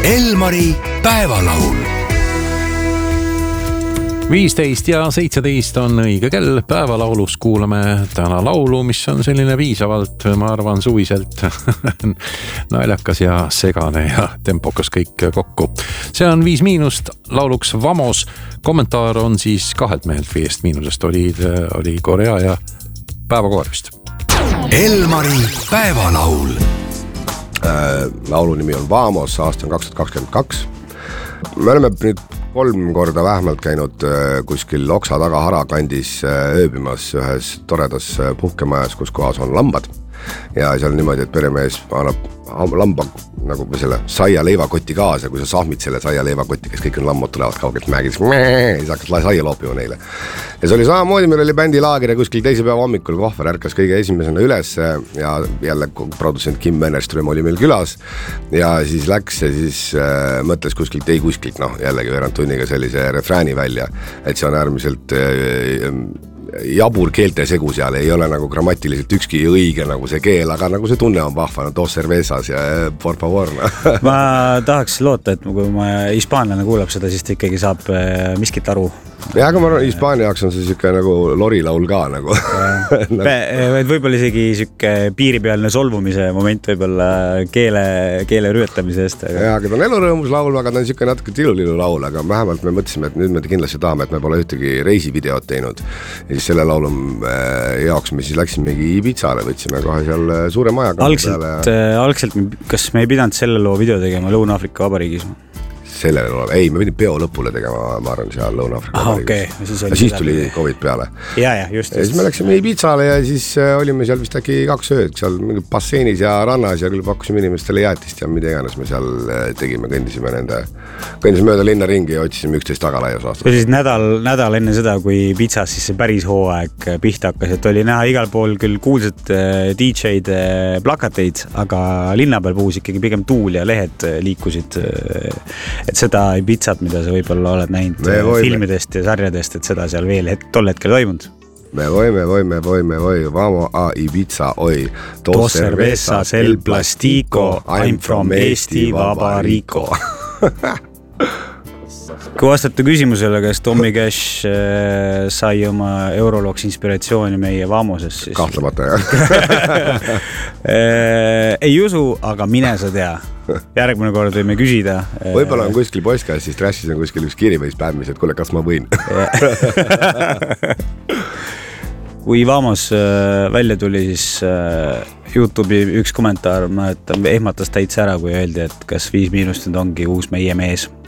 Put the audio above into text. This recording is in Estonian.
Elmari päevalaul. 15 ja 17 on õige kell. Päevalaulus kuulame täna laulu, mis on selline viisavalt, ma arvan, suviselt naljakas ja segane ja tempokas kõik kokku. See on 5 lauluks Vamos. Kommentaar on siis 2 mehelt 5 oli Korea ja Päevakoor vist. Elmari päevalaul. Laulu nimi on Vamos, aasta on 2022. Me oleme nüüd 3 korda vähemalt käinud kuskil Oksa taga Harakandis ööbimas ühes toredas puhkemajas, kus kohas on lambad. Ja seal on niimoodi, et peremees annab lamba nagu selle saia leivakotti kaasa, kui sa sahmid selle saia leivakotti, kes kõik on lammad tulevad kaugelt mägis, siis hakkas saia loopima neile. Ja see oli samamoodi, meil oli bändilaager ja kuskil teise päeva hommikul Kohver ärkas kõige esimesena üles ja jälle produtsent Kim Mennerström oli meil külas ja siis läks ja siis mõtles kuskilt, jällegi veerand tunniga sellise refrääni välja, et see on äärmiselt jabur keelte segu seal, ei ole nagu grammatiliselt ükski õige nagu see keel, aga nagu see tunne on vahva, dos cervezas ja por favor. Ma tahaks loota, et kui ma hispaanlane kuulab seda, siis ta ikkagi saab miskit aru. Ja, aga ma arvan, Hispaania jaoks on see siuke nagu lorilaul ka nagu. Võib-olla isegi siuke piiripealne solvumise moment võib-olla keele rüetamise eest. Ja, aga ta on elurõõmus laul, aga ta on siuke natuke tilulilu laul, aga vähemalt me mõtlesime, et nüüd me kindlasti tahame, et me pole ühtegi reisivideot teinud. Ja siis selle laulu jaoks me siis läksimegi Ibizale, võtsime kohe seal suure maja. Algselt, kas me ei pidanud selle loo video tegema Lõuna-Afrika Vabariigis? Ei, me pidime peo lõpule tegema, ma arvan, seal Lõuna-Afrika Vabariigis. Siis tuli COVID peale. Ja, just. Ja siis me läksime Ibizale ja siis olime seal vist äkki 2 ööd, seal basseinis ja rannas ja küll pakkusime inimestele jäätist ja mida iganes me seal tegime, kõndisime mööda linna ringi ja otsisime 11 taga laias aastas. Ja siis nädal enne seda, kui Ibizas siis see päris hooaeg pihta hakkas, et oli näha igal pool küll kuulsad DJ-d plakateid, aga linna peal puhus ikkagi pigem tuul ja lehed liikusid. Et seda Ibizat, mida sa võib-olla oled näinud filmidest ja sarjadest, et seda seal veel tol hetkel toimunud. Me voime, vamo a Ibiza, oi, dos cervezas el plastico, I'm from Eesti Vabariiko. Kui vastata küsimusele, kas Tommy Cash sai oma Eurolooks inspiratsiooni meie Vamoses, siis... Kahtlemata, jah. Ei usu, aga mine sa tea. Järgmine kord võime küsida. Võib-olla on kuskil postkast, siis Trashis on kuskil üks kirivõis pädmis, et kuule, kas ma võin? Kui Vamos välja tuli, siis YouTube'i üks kommentaar ehmatas täitsa ära, kui öeldi, et kas 5 nüüd ongi uus meie mees.